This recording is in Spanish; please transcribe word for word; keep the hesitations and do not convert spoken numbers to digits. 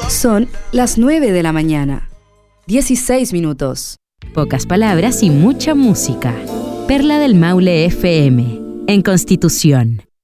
Son las nueve de la mañana, dieciséis minutos. Pocas palabras y mucha música. Perla del Maule F M, en Constitución.